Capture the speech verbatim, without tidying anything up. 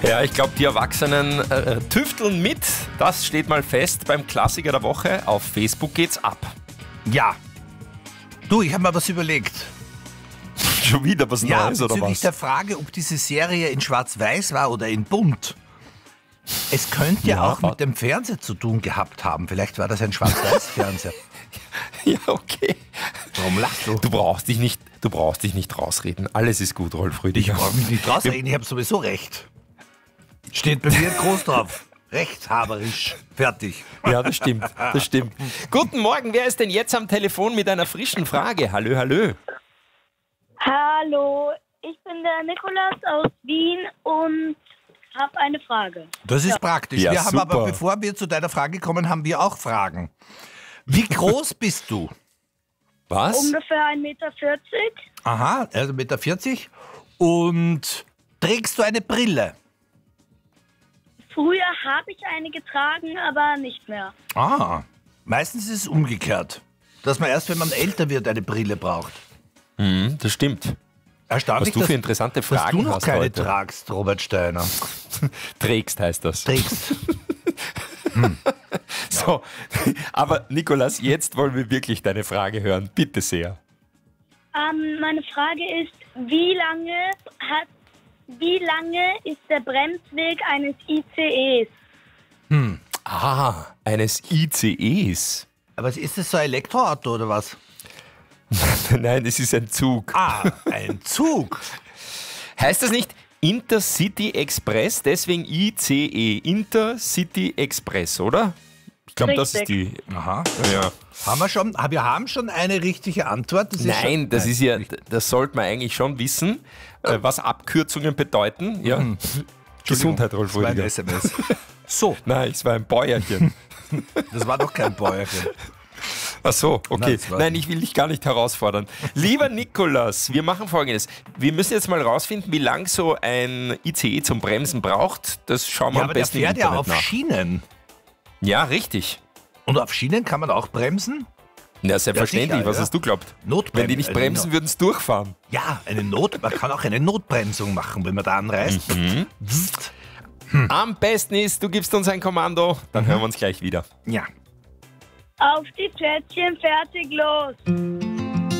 Ja, ich glaube, die Erwachsenen äh, tüfteln mit. Das steht mal fest beim Klassiker der Woche. Auf Facebook geht's ab. Ja. Du, ich habe mir was überlegt. Schon wieder was Ja, Neues oder bezüglich was? der Frage, ob diese Serie in Schwarz-Weiß war oder in Bunt. Es könnte Ja, auch mit dem Fernseher zu tun gehabt haben. Vielleicht war das ein Schwarz-Weiß-Fernseher. Ja, okay. Warum lachst du? Du brauchst dich nicht, du brauchst dich nicht rausreden. Alles ist gut, Rolf Ich Rüdiger. brauche mich nicht rausreden, ich habe sowieso recht. Steht bei mir groß drauf. Rechtshaberisch. Fertig. Ja, das stimmt, das stimmt. Guten Morgen, wer ist denn jetzt am Telefon mit einer frischen Frage? Hallo, hallo. Hallo, ich bin der Nikolas aus Wien und habe eine Frage. Das ist praktisch. Ja, wir haben aber, super. bevor wir zu deiner Frage kommen, haben wir auch Fragen. Wie groß bist du? Was? Ungefähr ein Meter vierzig. Aha, also eins Meter vierzig. Und trägst du eine Brille? Früher habe ich eine getragen, aber nicht mehr. Ah, meistens ist es umgekehrt. Dass man erst, wenn man älter wird, eine Brille braucht. Mhm, das stimmt. Erstaunlich, Was du für interessante dass, dass Fragen du noch hast keine heute. tragst, Robert Steiner. Trägst heißt das. Trägst. So, aber Nikolas, jetzt wollen wir wirklich deine Frage hören. Bitte sehr. Ähm, meine Frage ist, wie lange hat, wie lange ist der Bremsweg eines I C Es? Ah, eines I C Es. Aber ist das so ein Elektroauto oder was? Nein, es ist ein Zug. Ah, ein Zug. Heißt das nicht Intercity Express, deswegen I C E, Intercity Express, oder? Ich glaube, das ist die. Aha. Ja. Haben wir schon, wir haben schon eine richtige Antwort. Das ist Nein, schon, das ist ja, das sollte man eigentlich schon wissen, äh, was Abkürzungen bedeuten. Ja. Gesundheit, Rolf Das war ein Rüdiger. S M S. So, Nein, es war ein Bäuerchen. das war doch kein Bäuerchen. Ach so, okay. Nein, das war- Nein, ich will dich gar nicht herausfordern. Lieber Nikolas, wir machen Folgendes. Wir müssen jetzt mal rausfinden, wie lang so ein I C E zum Bremsen braucht. Das schauen wir Ja, am aber der besten im fährt ja Internet auf nach. Schienen. Ja, richtig. Und auf Schienen kann man auch bremsen? Ja, selbstverständlich. Ja, sicher, Was ja. hast du glaubt? Notbremsen. Wenn die nicht bremsen, würden sie durchfahren. Ja, eine Not, man kann auch eine Notbremsung machen, wenn man da anreißt. Psst. Am besten ist, du gibst uns ein Kommando, dann hören wir uns gleich wieder. Ja. Auf die Plätzchen, fertig, los!